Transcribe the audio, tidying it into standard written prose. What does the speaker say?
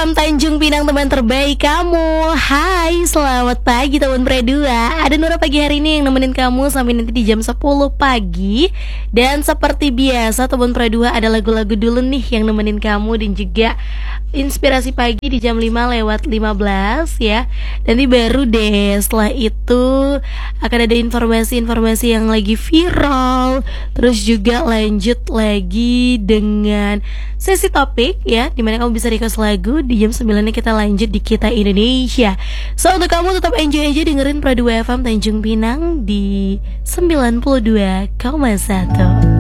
FM Tanjung Pinang, teman terbaik kamu. Hai, selamat pagi teman Pre2. Ada Nura pagi hari ini yang nemenin kamu sampai nanti di jam 10 pagi. Dan seperti biasa teman Pre2 ada lagu-lagu dulu nih yang nemenin kamu. Dan juga inspirasi pagi di jam 5:15 ya. Nanti baru deh setelah itu akan ada informasi-informasi yang lagi viral. Terus juga lanjut lagi dengan sesi topik ya, dimana kamu bisa request lagu. Di jam 9 kita lanjut di Kita Indonesia. So untuk kamu tetap enjoy aja dengerin Pre2 FM Tanjung Pinang di 92,1.